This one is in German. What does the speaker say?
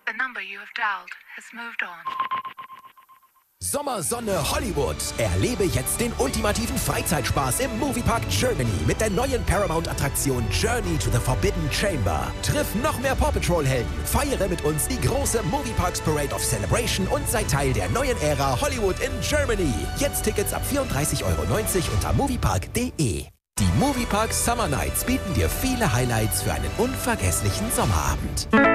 The number you have dialed has moved on. Sommersonne Hollywood. Erlebe jetzt den ultimativen Freizeitspaß im Moviepark Germany mit der neuen Paramount-Attraktion Journey to the Forbidden Chamber. Triff noch mehr Paw Patrol-Helden, feiere mit uns die große Movieparks Parade of Celebration und sei Teil der neuen Ära Hollywood in Germany. Jetzt Tickets ab 34,90 € unter moviepark.de. Die Moviepark Summer Nights bieten dir viele Highlights für einen unvergesslichen Sommerabend.